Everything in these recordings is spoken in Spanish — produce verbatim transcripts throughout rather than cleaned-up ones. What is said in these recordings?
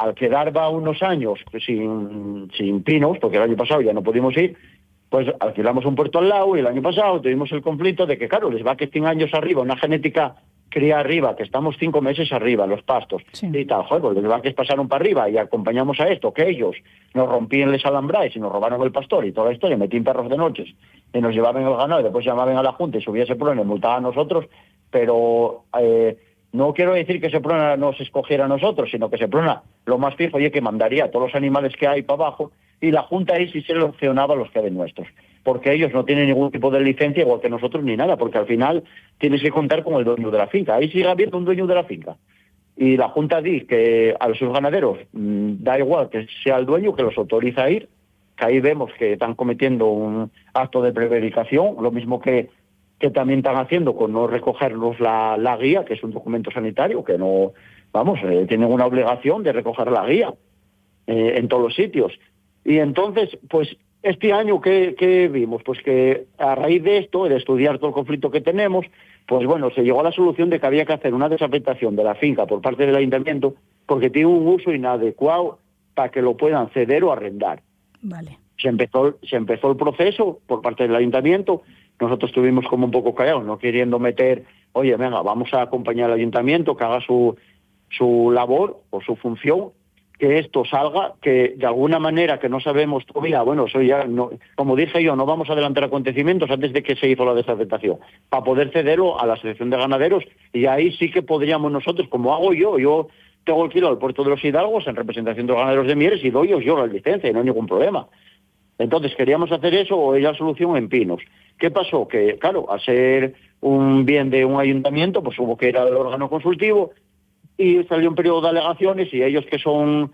al quedar va unos años sin, sin pinos, porque el año pasado ya no pudimos ir, pues alquilamos un puerto al lado y el año pasado tuvimos el conflicto de que, claro, les va que estén años arriba, una genética cría arriba, que estamos cinco meses arriba, los pastos, sí. y tal, joder, pues les va que pasaron para arriba y acompañamos a esto, que ellos nos rompían les alambráis y nos robaron el pastor y toda la historia, metían perros de noches y nos llevaban el ganado y después llamaban a la Junta y subía ese problema y multaban a nosotros, pero eh, no quiero decir que ese problema nos escogiera a nosotros, sino que ese problema lo más fijo y que mandaría a todos los animales que hay para abajo y la Junta ahí sí seleccionaba los que de nuestros, porque ellos no tienen ningún tipo de licencia igual que nosotros ni nada, porque al final tienes que contar con el dueño de la finca, ahí sigue habiendo un dueño de la finca. Y la Junta dice que a los ganaderos mmm, da igual que sea el dueño que los autoriza a ir, que ahí vemos que están cometiendo un acto de prevaricación, lo mismo que, que también están haciendo con no recogernos la, la guía, que es un documento sanitario, que no, vamos, eh, tienen una obligación de recoger la guía eh, en todos los sitios. Y entonces, pues, este año, ¿qué, ¿qué vimos? Pues que a raíz de esto, de estudiar todo el conflicto que tenemos, pues bueno, se llegó a la solución de que había que hacer una desafectación de la finca por parte del ayuntamiento porque tiene un uso inadecuado para que lo puedan ceder o arrendar. Vale. Se empezó, se empezó el proceso por parte del ayuntamiento, nosotros estuvimos como un poco callados, no queriendo meter, oye, venga, vamos a acompañar al ayuntamiento, que haga su, su labor o su función, que esto salga, que de alguna manera que no sabemos todavía, bueno, eso ya, no, como dije yo, no vamos a adelantar acontecimientos antes de que se hizo la desafectación, para poder cederlo a la Asociación de Ganaderos, y ahí sí que podríamos nosotros, como hago yo, yo tengo el kilo al puerto de los Hidalgos en representación de los ganaderos de Mieres y doy yo la licencia y no hay ningún problema. Entonces queríamos hacer eso o ella la solución en Pinos. ¿Qué pasó? Que, claro, al ser un bien de un ayuntamiento, pues hubo que ir al órgano consultivo y salió un periodo de alegaciones y ellos que son,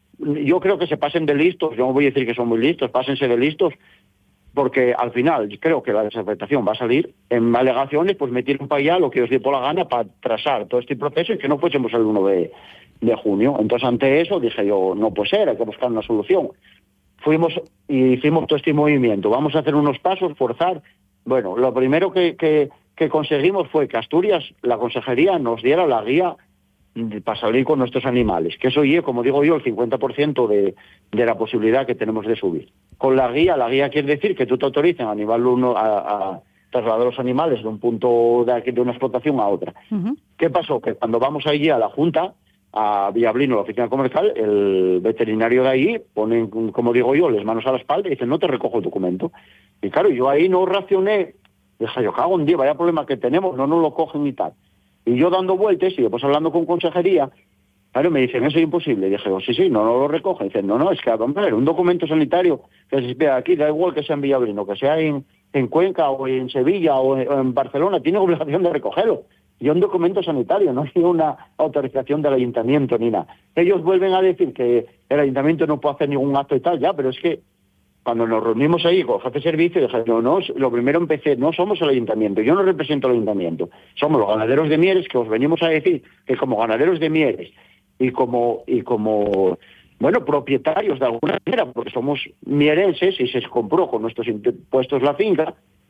yo creo que se pasen de listos, yo no voy a decir que son muy listos, pásense de listos, porque al final creo que la desafectación va a salir en alegaciones, pues metieron para allá lo que os dio por la gana para trazar todo este proceso y que no fuésemos el uno de junio. Entonces ante eso dije yo, no puede ser, hay que buscar una solución. Fuimos y hicimos todo este movimiento, vamos a hacer unos pasos, forzar. Bueno, lo primero que, que, que conseguimos fue que Asturias, la consejería, nos diera la guía para salir con nuestros animales, que eso es, como digo yo, el cincuenta por ciento de, de la posibilidad que tenemos de subir. Con la guía, la guía quiere decir que tú te autoricen a nivel uno a, a trasladar los animales de un punto de, de una explotación a otra. Uh-huh. ¿Qué pasó? Que cuando vamos allí a la Junta, a Villablino, la oficina comercial, el veterinario de ahí pone, como digo yo, les manos a la espalda y dice, no te recojo el documento. Y claro, yo ahí no racioné, dije, yo cago en Dios, vaya problema que tenemos, no nos lo cogen y tal. Y yo dando vueltas y después hablando con consejería, claro, me dicen, eso es imposible. Y dije, oh, sí, sí, no, no lo recogen. Dicen, no, no, es que, vamos a ver, un documento sanitario que se espera aquí, da igual que sea en Villablino, que sea en, en Cuenca o en Sevilla o en, o en Barcelona, tiene obligación de recogerlo. Y un documento sanitario, no hay una autorización del ayuntamiento ni nada. Ellos vuelven a decir que el ayuntamiento no puede hacer ningún acto y tal, ya, pero es que cuando nos reunimos ahí con el jefe de servicio, dije, no, no, lo primero empecé, no somos el ayuntamiento, yo no represento al ayuntamiento, somos los ganaderos de Mieres, que os venimos a decir que como ganaderos de Mieres y como, y como bueno, propietarios de alguna manera, porque somos mierenses y se compró con nuestros impuestos la finca,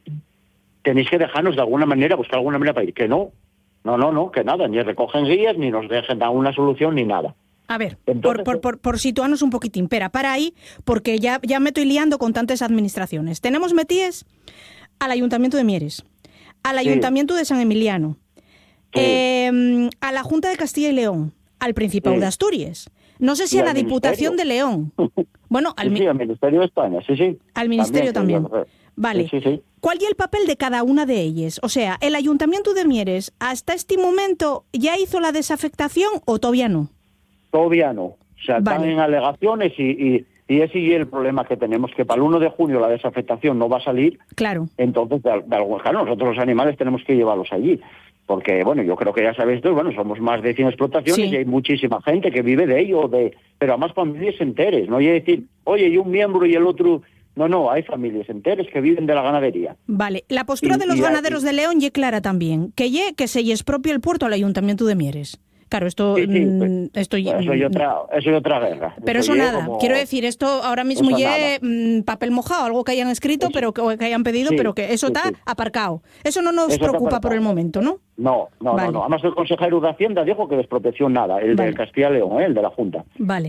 tenéis que dejarnos de alguna manera, buscar alguna manera para ir, que no, no, no, no, que nada, ni recogen guías, ni nos dejen dar una solución, ni nada. A ver, Entonces, por, por, por, por situarnos un poquitín, pera, para ahí, porque ya, ya me estoy liando con tantas administraciones. Tenemos metíes al Ayuntamiento de Mieres, al Ayuntamiento sí. de San Emiliano, sí. eh, a la Junta de Castilla y León, al Principado sí. de Asturias, no sé si y a la Diputación de León. Bueno, al, sí, sí, al Ministerio de España, sí, sí. Al Ministerio también. también. Vale. Sí, sí, sí. ¿Cuál es el papel de cada una de ellas? O sea, ¿el Ayuntamiento de Mieres hasta este momento ya hizo la desafectación o todavía no? Todavía no. O sea, vale. Están en alegaciones y, y, y ese es el problema que tenemos, que para el uno de junio la desafectación no va a salir. Claro. Entonces, de, de algún, claro, nosotros los animales tenemos que llevarlos allí. Porque, bueno, yo creo que ya sabéis, bueno, somos más de cien explotaciones sí. y hay muchísima gente que vive de ello, de, pero además familias enteras, no hay que decir, oye, y un miembro y el otro... No, no, hay familias enteras que viven de la ganadería. Vale, la postura y, de los ganaderos hay, de León ye clara también, que ye que se les expropia el puerto al Ayuntamiento de Mieres. Claro, esto... Sí, sí, pues, esto pues eso, es otra, eso es otra guerra. Pero eso, eso nada, como... quiero decir, esto ahora mismo ya es papel mojado, algo que hayan escrito, eso, pero que, que hayan pedido, sí, pero que eso sí, está sí. aparcado. Eso no nos eso preocupa por el momento, ¿no? No, no, vale. no, no. Además el consejero de Hacienda dijo que desprotección nada, el vale. del Castilla y León, ¿eh? el de la Junta. Vale.